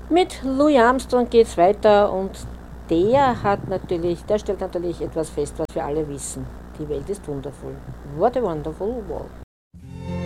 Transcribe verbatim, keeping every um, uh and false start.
Mit Louis Armstrong geht es weiter und der hat natürlich, der stellt natürlich etwas fest, was wir alle wissen. Die Welt ist wundervoll. What a wonderful world.